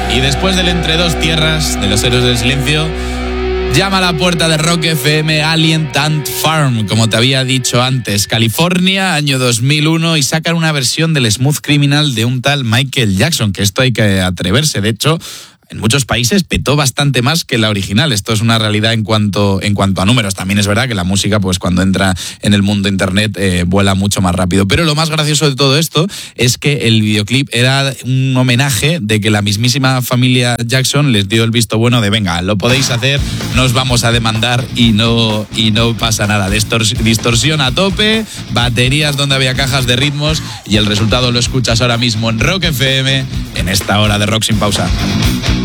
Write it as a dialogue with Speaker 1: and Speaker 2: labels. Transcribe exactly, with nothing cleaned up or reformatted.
Speaker 1: Y después del Entre dos tierras de los Héroes del Silencio, llama a la puerta de Rock F M Alien Ant Farm, como te había dicho antes, California, año dos mil uno, y sacan una versión del Smooth Criminal de un tal Michael Jackson, que esto hay que atreverse. De hecho, en muchos países petó bastante más que la original. Esto es una realidad en cuanto, en cuanto a números. También es verdad que la música, pues cuando entra en el mundo internet, eh, vuela mucho más rápido. Pero lo más gracioso de todo esto es que el videoclip era un homenaje de que la mismísima familia Jackson les dio el visto bueno de venga, lo podéis hacer, nos vamos a demandar y no, y no pasa nada. Distors- distorsión a tope, baterías donde había cajas de ritmos, y el resultado lo escuchas ahora mismo en Rock F M, en esta hora de Rock Sin Pausa.